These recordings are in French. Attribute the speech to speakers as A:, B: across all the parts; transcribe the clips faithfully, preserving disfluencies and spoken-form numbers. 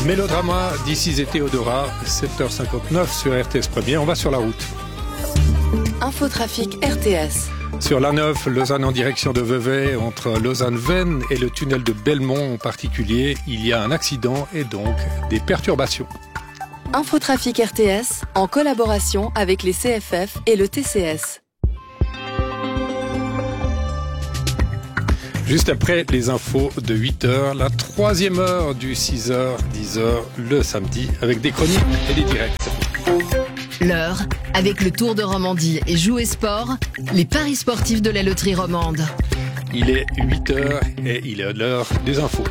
A: Mélodrama This is et Théodora, sept heures cinquante-neuf sur R T S Première. On va sur la route.
B: Infotrafic R T S.
A: Sur l'A neuf, Lausanne en direction de Vevey, entre Lausanne-Vennes et le tunnel de Belmont en particulier, il y a un accident et donc des perturbations.
B: Infotrafic R T S, en collaboration avec les C F F et le T C S.
A: Juste après les infos de huit heures, la troisième heure du six heures dix heures le samedi, avec des chroniques et des directs.
C: L'heure, avec le Tour de Romandie et Jouer Sport, les paris sportifs de la loterie romande.
A: Il est huit heures et il est l'heure des infos.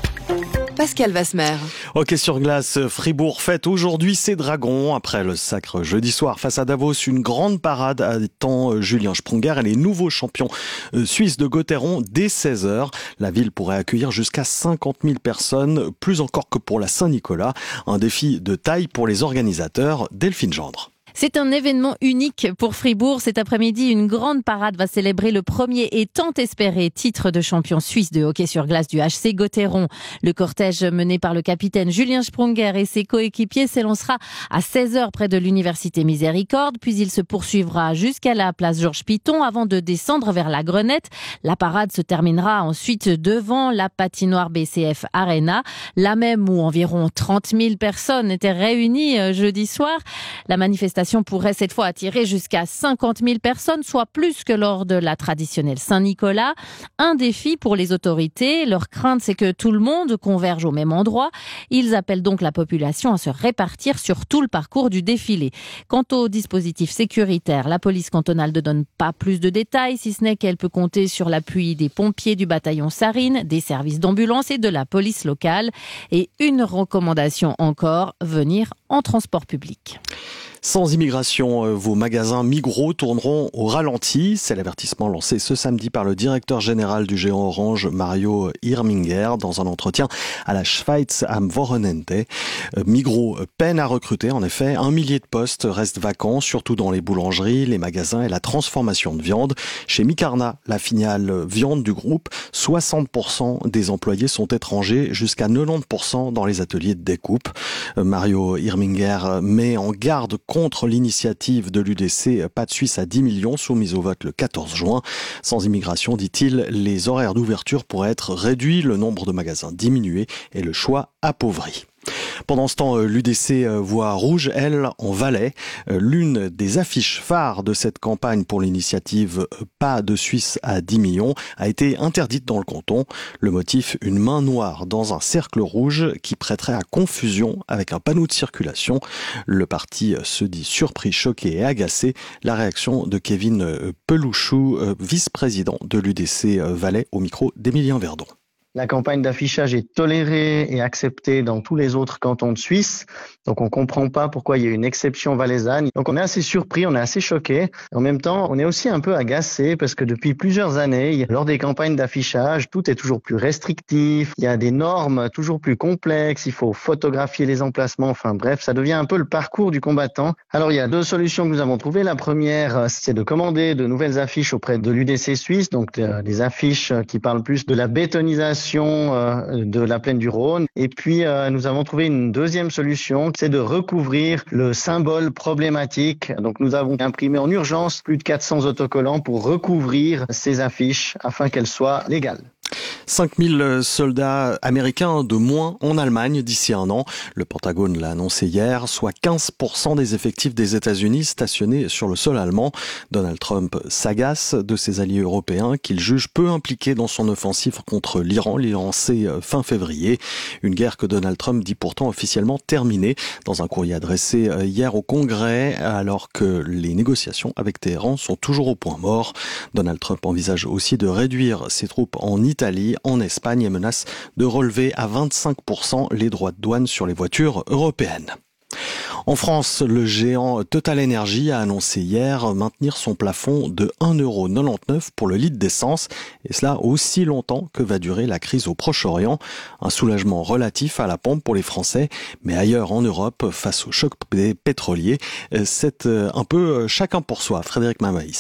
B: Pascal Vasmer.
D: Hockey sur glace, Fribourg fête aujourd'hui ses Dragons. Après le sacre jeudi soir face à Davos, une grande parade attend Julien Sprunger et les nouveaux champions suisses de Gotteron dès seize heures. La ville pourrait accueillir jusqu'à cinquante mille personnes, plus encore que pour la Saint-Nicolas. Un défi de taille pour les organisateurs. Delphine Gendre.
E: C'est un événement unique pour Fribourg. Cet après-midi, une grande parade va célébrer le premier et tant espéré titre de champion suisse de hockey sur glace du H C Gotteron. Le cortège mené par le capitaine Julien Sprunger et ses coéquipiers s'élancera à seize heures près de l'université Miséricorde, puis il se poursuivra jusqu'à la place Georges Piton avant de descendre vers la Grenette. La parade se terminera ensuite devant la patinoire B C F Arena, là même où environ trente mille personnes étaient réunies jeudi soir. La manifestation pourrait cette fois attirer jusqu'à cinquante mille personnes, soit plus que lors de la traditionnelle Saint-Nicolas. Un défi pour les autorités. Leur crainte, c'est que tout le monde converge au même endroit. Ils appellent donc la population à se répartir sur tout le parcours du défilé. Quant au dispositif sécuritaire, la police cantonale ne donne pas plus de détails, si ce n'est qu'elle peut compter sur l'appui des pompiers du bataillon Sarine, des services d'ambulance et de la police locale. Et une recommandation encore, venir en transport public.
D: Sans immigration, vos magasins Migros tourneront au ralenti. C'est l'avertissement lancé ce samedi par le directeur général du géant Orange, Mario Irminger, dans un entretien à la Schweiz am Wochenende. Migros peine à recruter, en effet. Un millier de postes restent vacants, surtout dans les boulangeries, les magasins et la transformation de viande. Chez Micarna, la filiale viande du groupe, soixante pour cent des employés sont étrangers, jusqu'à quatre-vingt-dix pour cent dans les ateliers de découpe. Mario Irminger met en garde contre l'initiative de l'U D C Pas de Suisse à dix millions soumise au vote le quatorze juin. Sans immigration, dit-il, les horaires d'ouverture pourraient être réduits, le nombre de magasins diminué et le choix appauvri. Pendant ce temps, l'U D C voit rouge, elle, en Valais. L'une des affiches phares de cette campagne pour l'initiative Pas de Suisse à dix millions a été interdite dans le canton. Le motif, une main noire dans un cercle rouge qui prêterait à confusion avec un panneau de circulation. Le parti se dit surpris, choqué et agacé. La réaction de Kevin Pelouchou, vice-président de l'U D C Valais, au micro d'Emilien Verdon.
F: La campagne d'affichage est tolérée et acceptée dans tous les autres cantons de Suisse. Donc on comprend pas pourquoi il y a une exception valaisanne. Donc on est assez surpris, on est assez choqué. En même temps, on est aussi un peu agacé parce que depuis plusieurs années, lors des campagnes d'affichage, tout est toujours plus restrictif. Il y a des normes toujours plus complexes. Il faut photographier les emplacements. Enfin bref, ça devient un peu le parcours du combattant. Alors il y a deux solutions que nous avons trouvées. La première, c'est de commander de nouvelles affiches auprès de l'U D C Suisse. Donc des affiches qui parlent plus de la bétonisation de la plaine du Rhône. Et puis, euh, nous avons trouvé une deuxième solution, c'est de recouvrir le symbole problématique. Donc, nous avons imprimé en urgence plus de quatre cents autocollants pour recouvrir ces affiches afin qu'elles soient légales.
D: cinq mille soldats américains de moins en Allemagne d'ici un an. Le Pentagone l'a annoncé hier, soit quinze pour cent des effectifs des États-Unis stationnés sur le sol allemand. Donald Trump s'agace de ses alliés européens qu'il juge peu impliqués dans son offensive contre l'Iran, lancée fin février. Une guerre que Donald Trump dit pourtant officiellement terminée dans un courrier adressé hier au Congrès, alors que les négociations avec Téhéran sont toujours au point mort. Donald Trump envisage aussi de réduire ses troupes en Italie, en Espagne et menace de relever à vingt-cinq pour cent les droits de douane sur les voitures européennes. En France, le géant Total Energy a annoncé hier maintenir son plafond de un euro quatre-vingt-dix-neuf pour le litre d'essence, et cela aussi longtemps que va durer la crise au Proche-Orient. Un soulagement relatif à la pompe pour les Français, mais ailleurs en Europe, face au choc pétrolier, c'est un peu chacun pour soi. Frédéric Mamaïs.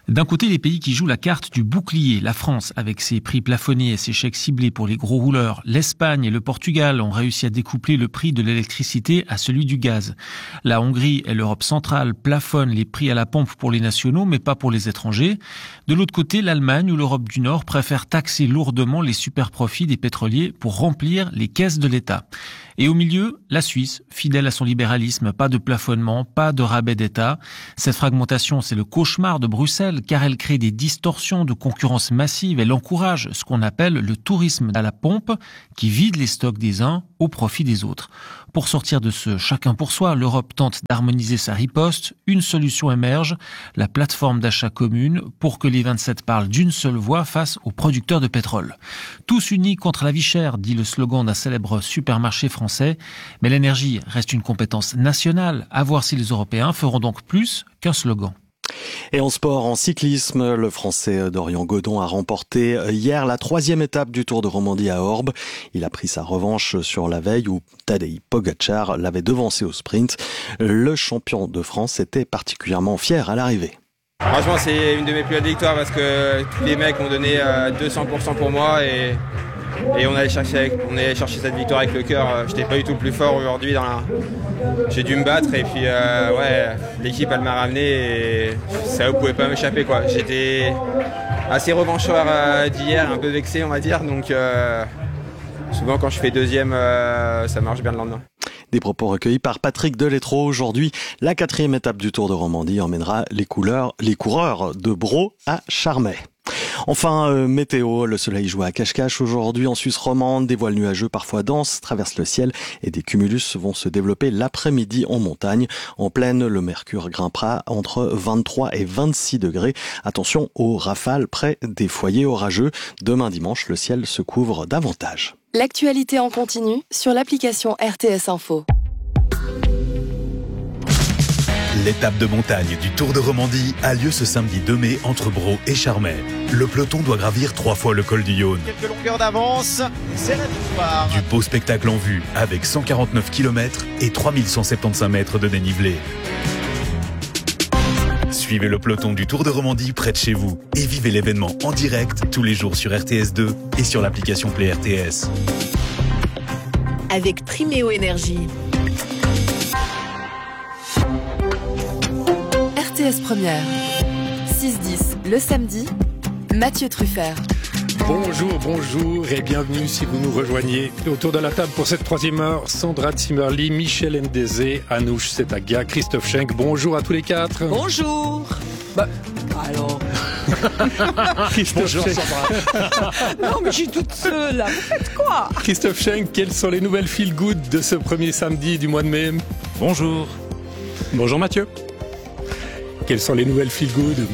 G: D'un côté, les pays qui jouent la carte du bouclier, la France avec ses prix plafonnés et ses chèques ciblés pour les gros rouleurs, l'Espagne et le Portugal ont réussi à découpler le prix de l'électricité à celui du gaz. La Hongrie et l'Europe centrale plafonnent les prix à la pompe pour les nationaux mais pas pour les étrangers. De l'autre côté, l'Allemagne ou l'Europe du Nord préfèrent taxer lourdement les superprofits des pétroliers pour remplir les caisses de l'État. Et au milieu, la Suisse, fidèle à son libéralisme, pas de plafonnement, pas de rabais d'État. Cette fragmentation, c'est le cauchemar de Bruxelles, car elle crée des distorsions de concurrence massive. Elle encourage ce qu'on appelle le tourisme à la pompe, qui vide les stocks des uns au profit des autres. Pour sortir de ce chacun pour soi, l'Europe tente d'harmoniser sa riposte. Une solution émerge, la plateforme d'achat commune, pour que les vingt-sept parlent d'une seule voix face aux producteurs de pétrole. Tous unis contre la vie chère, dit le slogan d'un célèbre supermarché français. Mais l'énergie reste une compétence nationale. À voir si les Européens feront donc plus qu'un slogan.
D: Et en sport, en cyclisme, le Français Dorian Godon a remporté hier la troisième étape du Tour de Romandie à Orbe. Il a pris sa revanche sur la veille où Tadej Pogačar l'avait devancé au sprint. Le champion de France était particulièrement fier à l'arrivée.
H: Franchement, c'est une de mes plus belles victoires parce que tous les mecs ont donné deux cents pour cent pour moi et, et on allait chercher, on allait chercher cette victoire avec le cœur. J'étais pas du tout le plus fort aujourd'hui dans la... J'ai dû me battre et puis euh, ouais, l'équipe elle m'a ramené et ça ne pouvait pas m'échapper quoi. J'étais assez revancheur euh, d'hier, un peu vexé on va dire, donc euh, souvent quand je fais deuxième, euh, ça marche bien le lendemain.
D: Des propos recueillis par Patrick Deletreau. Aujourd'hui, la quatrième étape du Tour de Romandie emmènera les, couleurs, les coureurs de Bro à Charmey. Enfin, euh, météo, le soleil joue à cache-cache aujourd'hui en Suisse romande, des voiles nuageux parfois denses traversent le ciel et des cumulus vont se développer l'après-midi en montagne. En plaine, le mercure grimpera entre vingt-trois et vingt-six degrés. Attention aux rafales près des foyers orageux. Demain dimanche, le ciel se couvre davantage.
B: L'actualité en continu sur l'application R T S Info.
I: L'étape de montagne du Tour de Romandie a lieu ce samedi deux mai entre Bro et Charmey. Le peloton doit gravir trois fois le col du Yonne.
J: Quelques longueurs d'avance, c'est la victoire.
I: Du beau spectacle en vue avec cent quarante-neuf kilomètres et trois mille cent soixante-quinze mètres de dénivelé. Suivez le peloton du Tour de Romandie près de chez vous et vivez l'événement en direct tous les jours sur R T S deux et sur l'application Play R T S.
C: Avec Priméo Énergie.
B: R T S Première, six dix le samedi, Mathieu Truffert.
A: Bonjour, bonjour et bienvenue si vous nous rejoignez. Autour de la table pour cette troisième heure, Sandra Zimmerli, Michel Ndezé, Anouche Setaga, Christophe Schenk. Bonjour à tous les quatre.
K: Bonjour. Bah, alors...
A: Christophe Schenk.
K: Non mais je suis toute seule là, vous faites quoi?
A: Christophe Schenk, quelles sont les nouvelles feel-good de ce premier samedi du mois de mai?
L: Bonjour. Bonjour Mathieu.
A: Quelles sont les nouvelles feel-good?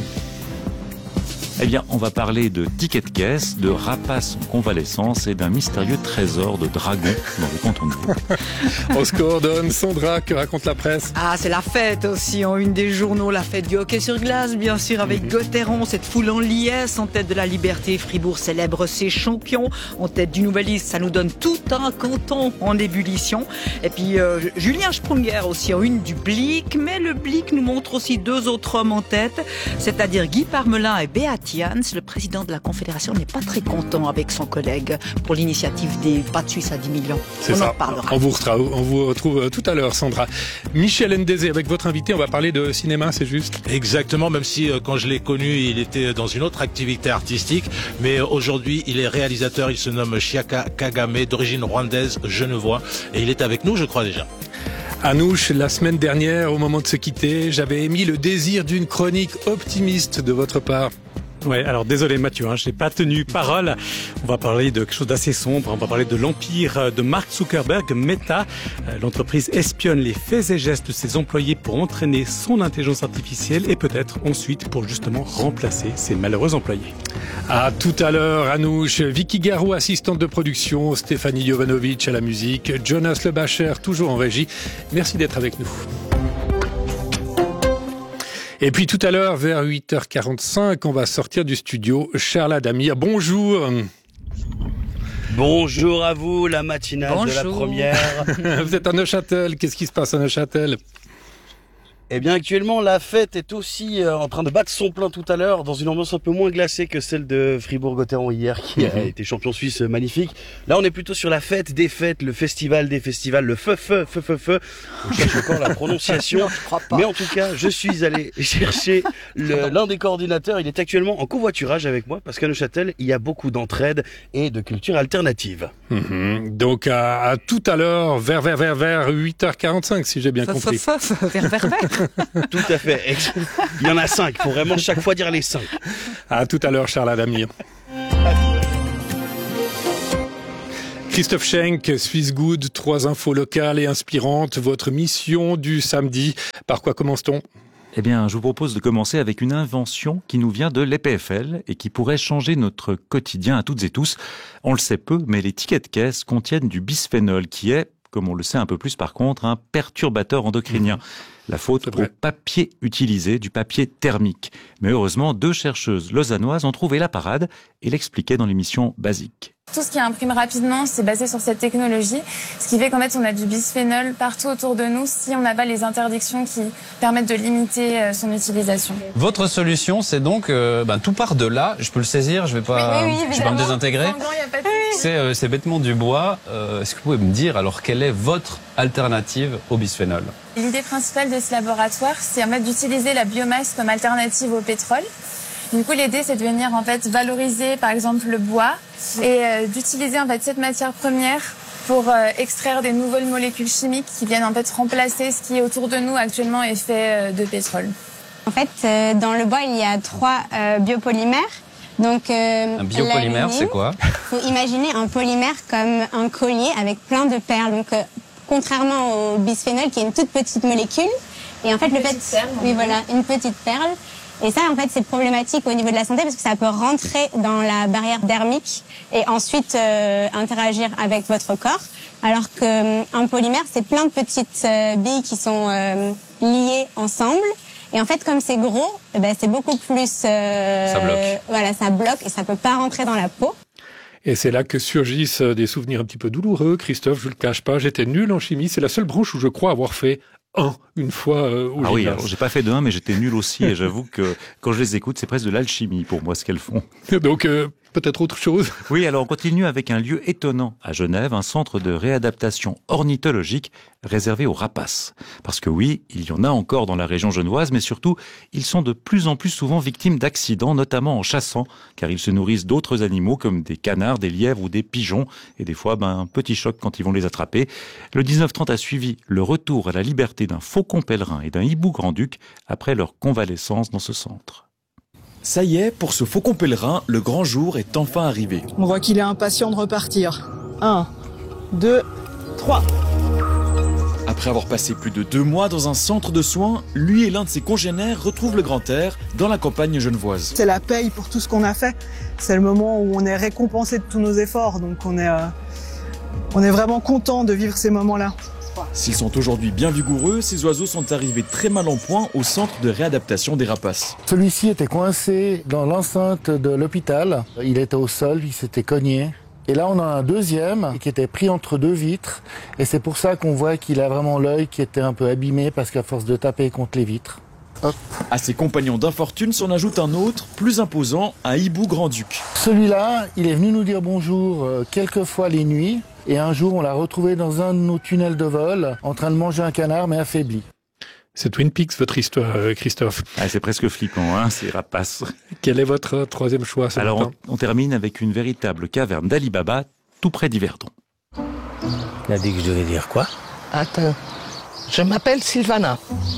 L: Eh bien, on va parler de tickets de caisse, de rapaces en convalescence et d'un mystérieux trésor de dragon dans le canton de Vaud.
A: On se coordonne. Sandra, que raconte la presse?
K: Ah, c'est la fête aussi en une des journaux, la fête du hockey sur glace, bien sûr, avec mmh. Gauthieron, cette foule en liesse, en tête de la Liberté. Fribourg célèbre ses champions. En tête du Nouvelliste, ça nous donne tout un canton en ébullition. Et puis, euh, Julien Sprunger aussi en une du Blick, mais le Blick nous montre aussi deux autres hommes en tête, c'est-à-dire Guy Parmelin et Beat Jans, le président de la Confédération, n'est pas très content avec son collègue pour l'initiative des pas de Suisse à dix millions.
A: C'est
K: on
A: ça.
K: en parlera.
A: On vous, retrouve, on vous retrouve tout à l'heure, Sandra. Michel Ndezé, avec votre invité, on va parler de cinéma, c'est juste?
M: Exactement, même si quand je l'ai connu, il était dans une autre activité artistique. Mais aujourd'hui, il est réalisateur, il se nomme Chiaka Kagame, d'origine rwandaise, genevois. Et il est avec nous, je crois déjà.
A: Anouche, la semaine dernière, au moment de se quitter, j'avais émis le désir d'une chronique optimiste de votre part.
N: Ouais, alors désolé Mathieu, hein, je n'ai pas tenu parole. On va parler de quelque chose d'assez sombre. On va parler de l'empire de Mark Zuckerberg, Meta. L'entreprise espionne les faits et gestes de ses employés pour entraîner son intelligence artificielle et peut-être ensuite pour justement remplacer ses malheureux employés.
A: À tout à l'heure, Anouche. Vicky Garou, assistante de production. Stéphanie Jovanovic à la musique. Jonas Lebacher, toujours en régie. Merci d'être avec nous. Et puis tout à l'heure, vers huit heures quarante-cinq, on va sortir du studio. Charles Adamir, bonjour.
O: Bonjour à vous, la matinale bonjour. De la première.
A: Vous êtes à Neuchâtel, qu'est-ce qui se passe à Neuchâtel ?
O: Eh bien actuellement la fête est aussi euh, en train de battre son plein tout à l'heure dans une ambiance un peu moins glacée que celle de Fribourg-Gotteron hier qui a été champion suisse magnifique. Là on est plutôt sur la fête des fêtes, le festival des festivals, le feu feu feu feu feu. On cherche encore la prononciation. Non, mais en tout cas je suis allé chercher le, l'un des coordinateurs. Il est actuellement en covoiturage avec moi parce qu'à Neuchâtel il y a beaucoup d'entraide et de culture alternative.
A: Mmh. Donc à, à tout à l'heure vers vers vers vers huit heures quarante-cinq si j'ai bien
K: ça,
A: compris.
K: Ça, ça, ça, vers vers vers.
O: Tout à fait. Il y en a cinq. Il faut vraiment chaque fois dire les cinq.
A: À tout à l'heure, Charles Adamir. Christophe Schenk, Swiss Good, trois infos locales et inspirantes. Votre mission du samedi. Par quoi commence-t-on ?
L: Eh bien, je vous propose de commencer avec une invention qui nous vient de l'E P F L et qui pourrait changer notre quotidien à toutes et tous. On le sait peu, mais les tickets de caisse contiennent du bisphénol qui est, comme on le sait un peu plus par contre, un perturbateur endocrinien. Mmh. La faute au papier utilisé, du papier thermique. Mais heureusement, deux chercheuses lausannoises ont trouvé la parade et l'expliquaient dans l'émission Basique.
P: Tout ce qui imprime rapidement, c'est basé sur cette technologie, ce qui fait qu'en fait on a du bisphénol partout autour de nous si on n'a pas les interdictions qui permettent de limiter son utilisation.
Q: Votre solution, c'est donc, euh, ben, tout part de là, je peux le saisir, je vais pas,
P: oui, oui, oui,
Q: je vais pas me désintégrer.
P: Sans gants, y a pas de...
Q: C'est, euh, c'est bêtement du bois. Euh, est-ce que vous pouvez me dire alors quelle est votre alternative au bisphénol ?
P: L'idée principale de ce laboratoire, c'est en fait d'utiliser la biomasse comme alternative au pétrole. Du coup, l'idée, c'est de venir en fait valoriser, par exemple, le bois et euh, d'utiliser en fait cette matière première pour euh, extraire des nouvelles molécules chimiques qui viennent en fait remplacer ce qui est autour de nous actuellement est fait euh, de pétrole.
R: En fait, euh, dans le bois, il y a trois euh, biopolymères. Donc, euh,
Q: un biopolymère, c'est quoi ?
R: Faut imaginer un polymère comme un collier avec plein de perles. Donc, euh, contrairement au bisphénol, qui est une toute petite molécule, et en fait,
P: une
R: le fait,
P: perle,
R: oui, voilà, une petite perle. Et ça, en fait, c'est problématique au niveau de la santé parce que ça peut rentrer dans la barrière dermique et ensuite euh, interagir avec votre corps. Alors qu'un euh, polymère, c'est plein de petites euh, billes qui sont euh, liées ensemble. Et en fait, comme c'est gros, eh ben, c'est beaucoup plus... Euh,
Q: ça bloque.
R: Voilà, ça bloque et ça peut pas rentrer dans la peau.
A: Et c'est là que surgissent des souvenirs un petit peu douloureux. Christophe, je le cache pas, j'étais nul en chimie. C'est la seule branche où je crois avoir fait un, une fois euh, au
L: Ah
A: gymnase.
L: oui, alors j'ai pas fait de un, mais j'étais nul aussi. Et j'avoue que quand je les écoute, c'est presque de l'alchimie pour moi ce qu'elles font.
A: Donc euh, peut-être autre chose.
L: Oui, alors on continue avec un lieu étonnant à Genève, un centre de réadaptation ornithologique réservé aux rapaces. Parce que oui, il y en a encore dans la région genevoise, mais surtout, ils sont de plus en plus souvent victimes d'accidents, notamment en chassant, car ils se nourrissent d'autres animaux comme des canards, des lièvres ou des pigeons, et des fois, ben, un petit choc quand ils vont les attraper. Le dix-neuf trente a suivi le retour à la liberté d'un faucon pèlerin et d'un hibou grand-duc après leur convalescence dans ce centre.
S: Ça y est, pour ce faucon pèlerin, le grand jour est enfin arrivé.
T: On voit qu'il est impatient de repartir. Un, deux, trois.
S: Après avoir passé plus de deux mois dans un centre de soins, lui et l'un de ses congénères retrouvent le grand air dans la campagne genevoise.
T: C'est la paye pour tout ce qu'on a fait. C'est le moment où on est récompensé de tous nos efforts. Donc on est, euh, on est vraiment content de vivre ces moments-là.
S: S'ils sont aujourd'hui bien vigoureux, ces oiseaux sont arrivés très mal en point au centre de réadaptation des rapaces.
U: Celui-ci était coincé dans l'enceinte de l'hôpital. Il était au sol, il s'était cogné. Et là, on a un deuxième qui était pris entre deux vitres. Et c'est pour ça qu'on voit qu'il a vraiment l'œil qui était un peu abîmé parce qu'à force de taper contre les vitres. Hop.
S: À ses compagnons d'infortune s'en ajoute un autre, plus imposant, un hibou grand-duc.
U: Celui-là, il est venu nous dire bonjour euh, quelques fois les nuits. Et un jour, on l'a retrouvé dans un de nos tunnels de vol, en train de manger un canard, mais affaibli.
A: C'est Twin Peaks, votre histoire, Christophe.
L: Ah, c'est presque flippant, hein, ces rapaces.
A: Quel est votre troisième choix ce
L: Alors,
A: matin ?
L: on, on termine avec une véritable caverne d'Ali Baba, tout près d'Yverdon.
V: Il a dit que je devais dire quoi ? Attends, je m'appelle Sylvana.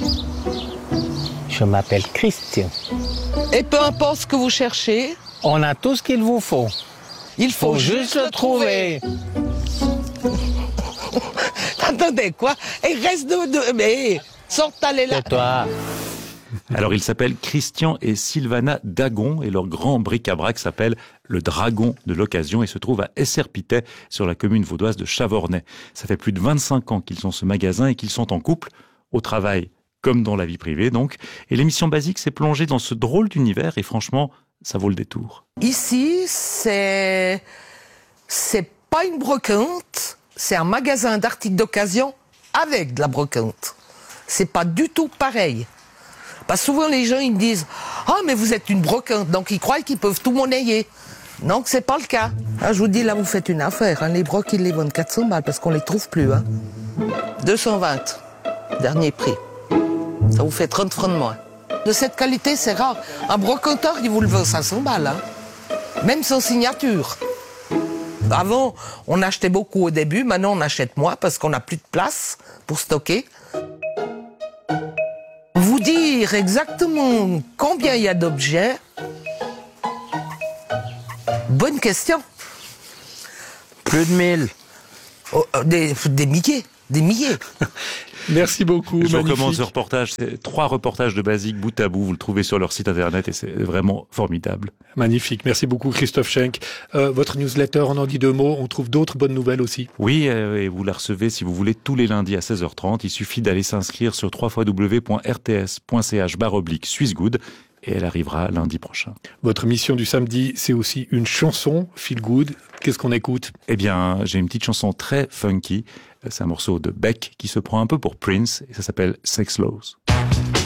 V: Je m'appelle Christian.
W: Et peu importe ce que vous cherchez,
V: on a tout ce qu'il vous faut.
W: Il faut, faut juste le trouver. Attendez, quoi ? Et reste de... de mais sortez là.
V: C'est toi.
L: Alors, ils s'appellent Christian et Sylvana Dagon et leur grand bric-à-brac s'appelle le Dragon de l'Occasion et se trouve à Esserpitet sur la commune vaudoise de Chavornay. Ça fait plus de vingt-cinq ans qu'ils ont ce magasin et qu'ils sont en couple, au travail comme dans la vie privée donc. Et l'émission Basique s'est plongée dans ce drôle d'univers et franchement, ça vaut le détour.
W: Ici, c'est... c'est pas une brocante, c'est un magasin d'articles d'occasion avec de la brocante. c'est pas du tout pareil. Parce que souvent les gens ils me disent « Ah, mais vous êtes une brocante », donc ils croient qu'ils peuvent tout monnayer. Donc c'est pas le cas. Ah, je vous dis, là vous faites une affaire, hein. Les brocs ils les vendent quatre cents balles parce qu'on les trouve plus. Hein. deux cent vingt, dernier prix. Ça vous fait trente francs de moins. De cette qualité, c'est rare. Un brocanteur, il vous le vend cinq cents balles. Hein. Même sans signature. Avant, on achetait beaucoup au début. Maintenant, on achète moins parce qu'on n'a plus de place pour stocker. Vous dire exactement combien il y a d'objets, bonne question.
V: Plus de mille.
W: Oh, des, des milliers. Des milliers.
A: Merci beaucoup.
L: Je
A: magnifique.
L: recommande ce reportage. C'est trois reportages de Basique bout à bout. Vous le trouvez sur leur site internet et c'est vraiment formidable.
A: Magnifique. Merci beaucoup, Christophe Schenk. Euh, votre newsletter, on en dit deux mots. On trouve d'autres bonnes nouvelles aussi.
L: Oui, euh, et vous la recevez si vous voulez tous les lundis à seize heures trente. Il suffit d'aller s'inscrire sur w w w point r t s point c h barre oblique swissgood et elle arrivera lundi prochain.
A: Votre mission du samedi, c'est aussi une chanson, Feel Good. Qu'est-ce qu'on écoute?
L: Eh bien, j'ai une petite chanson très funky. C'est un morceau de Beck qui se prend un peu pour Prince et ça s'appelle Sex Laws.